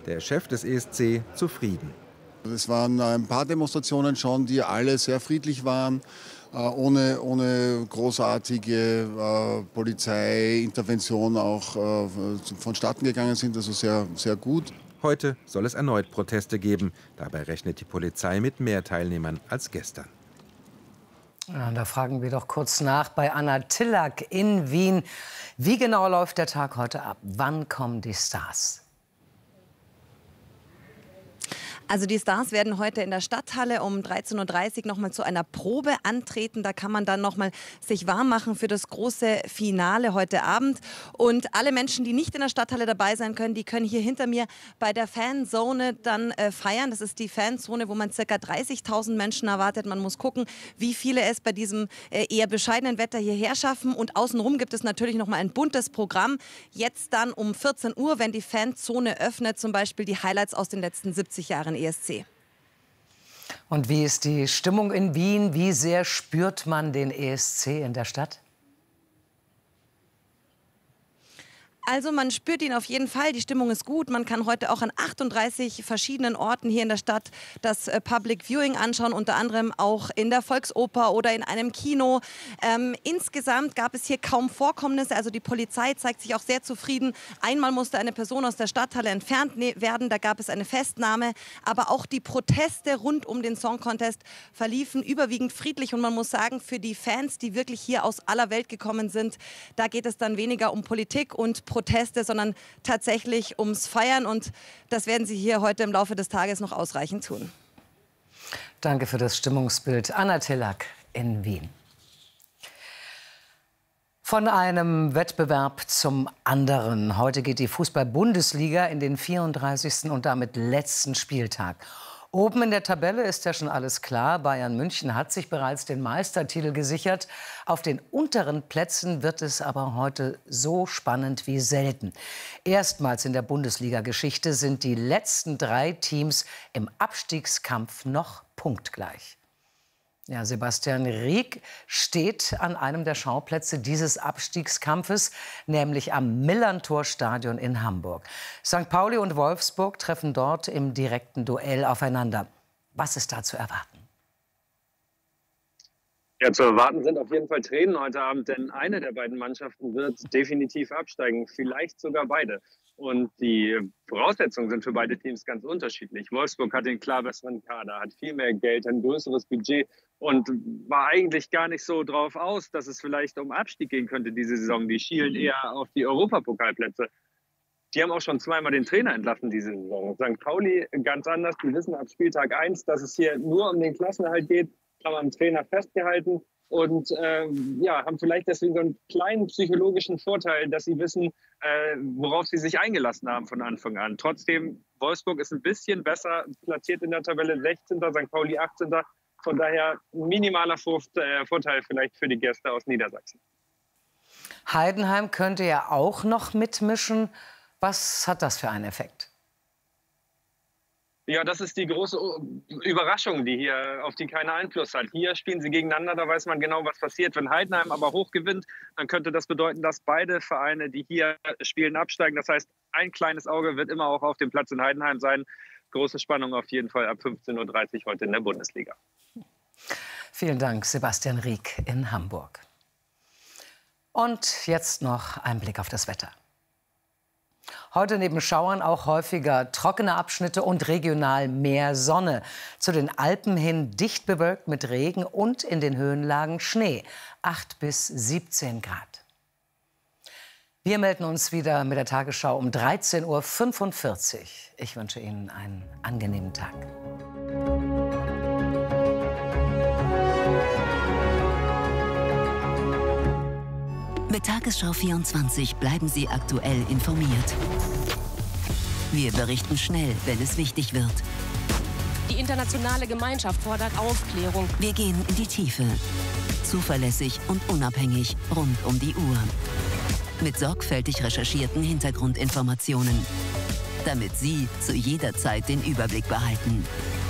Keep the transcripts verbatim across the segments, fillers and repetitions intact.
Der Chef des E S C zufrieden. Es waren ein paar Demonstrationen schon, die alle sehr friedlich waren, ohne, ohne großartige äh, Polizeiintervention auch äh, vonstatten gegangen sind, also sehr, sehr gut. Heute soll es erneut Proteste geben. Dabei rechnet die Polizei mit mehr Teilnehmern als gestern. Ja, da fragen wir doch kurz nach bei Anna Tillack in Wien. Wie genau läuft der Tag heute ab? Wann kommen die Stars? Also die Stars werden heute in der Stadthalle um dreizehn Uhr dreißig noch mal zu einer Probe antreten. Da kann man dann noch mal sich warm machen für das große Finale heute Abend. Und alle Menschen, die nicht in der Stadthalle dabei sein können, die können hier hinter mir bei der Fanzone dann äh, feiern. Das ist die Fanzone, wo man ca. dreißigtausend Menschen erwartet. Man muss gucken, wie viele es bei diesem äh, eher bescheidenen Wetter hierher schaffen. Und außenrum gibt es natürlich noch mal ein buntes Programm. Jetzt dann um vierzehn Uhr, wenn die Fanzone öffnet, zum Beispiel die Highlights aus den letzten siebzig Jahren E S C. Und wie ist die Stimmung in Wien? Wie sehr spürt man den E S C in der Stadt? Also man spürt ihn auf jeden Fall, die Stimmung ist gut. Man kann heute auch an achtunddreißig verschiedenen Orten hier in der Stadt das äh, Public Viewing anschauen, unter anderem auch in der Volksoper oder in einem Kino. Ähm, insgesamt gab es hier kaum Vorkommnisse, also die Polizei zeigt sich auch sehr zufrieden. Einmal musste eine Person aus der Stadthalle entfernt werden, da gab es eine Festnahme. Aber auch die Proteste rund um den Song Contest verliefen überwiegend friedlich. Und man muss sagen, für die Fans, die wirklich hier aus aller Welt gekommen sind, da geht es dann weniger um Politik und Proteste, sondern tatsächlich ums Feiern. Und das werden Sie hier heute im Laufe des Tages noch ausreichend tun. Danke für das Stimmungsbild. Anna Tillack in Wien. Von einem Wettbewerb zum anderen. Heute geht die Fußball-Bundesliga in den vierunddreißigsten und damit letzten Spieltag. Oben in der Tabelle ist ja schon alles klar. Bayern München hat sich bereits den Meistertitel gesichert. Auf den unteren Plätzen wird es aber heute so spannend wie selten. Erstmals in der Bundesliga-Geschichte sind die letzten drei Teams im Abstiegskampf noch punktgleich. Ja, Sebastian Rieck steht an einem der Schauplätze dieses Abstiegskampfes, nämlich am Millerntor-Stadion in Hamburg. Sankt Pauli und Wolfsburg treffen dort im direkten Duell aufeinander. Was ist da zu erwarten? Ja, zu erwarten sind auf jeden Fall Tränen heute Abend, denn eine der beiden Mannschaften wird definitiv absteigen, vielleicht sogar beide. Und die Voraussetzungen sind für beide Teams ganz unterschiedlich. Wolfsburg hat den klar besseren Kader, hat viel mehr Geld, ein größeres Budget und war eigentlich gar nicht so drauf aus, dass es vielleicht um Abstieg gehen könnte diese Saison. Die schielen eher auf die Europapokalplätze. Die haben auch schon zweimal den Trainer entlassen diese Saison. Sankt Pauli ganz anders. Die wissen ab Spieltag eins, dass es hier nur um den Klassenerhalt geht, haben am Trainer festgehalten. Und äh, ja, haben vielleicht deswegen so einen kleinen psychologischen Vorteil, dass sie wissen, äh, worauf sie sich eingelassen haben von Anfang an. Trotzdem, Wolfsburg ist ein bisschen besser platziert in der Tabelle, sechzehnter Sankt Pauli achtzehnter Von daher minimaler Vorteil vielleicht für die Gäste aus Niedersachsen. Heidenheim könnte ja auch noch mitmischen. Was hat das für einen Effekt? Ja, das ist die große Überraschung, die hier, auf die keiner Einfluss hat. Hier spielen sie gegeneinander, da weiß man genau, was passiert. Wenn Heidenheim aber hoch gewinnt, dann könnte das bedeuten, dass beide Vereine, die hier spielen, absteigen. Das heißt, ein kleines Auge wird immer auch auf dem Platz in Heidenheim sein. Große Spannung auf jeden Fall ab fünfzehn Uhr dreißig heute in der Bundesliga. Vielen Dank, Sebastian Rieck in Hamburg. Und jetzt noch ein Blick auf das Wetter. Heute neben Schauern auch häufiger trockene Abschnitte und regional mehr Sonne. Zu den Alpen hin dicht bewölkt mit Regen und in den Höhenlagen Schnee. acht bis siebzehn Grad. Wir melden uns wieder mit der Tagesschau um dreizehn Uhr fünfundvierzig. Ich wünsche Ihnen einen angenehmen Tag. Mit Tagesschau vierundzwanzig bleiben Sie aktuell informiert. Wir berichten schnell, wenn es wichtig wird. Die internationale Gemeinschaft fordert Aufklärung. Wir gehen in die Tiefe. Zuverlässig und unabhängig rund um die Uhr. Mit sorgfältig recherchierten Hintergrundinformationen. Damit Sie zu jeder Zeit den Überblick behalten.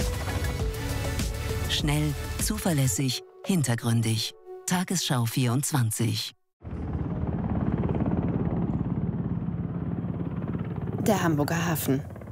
Schnell, zuverlässig, hintergründig. Tagesschau vierundzwanzig. Der Hamburger Hafen.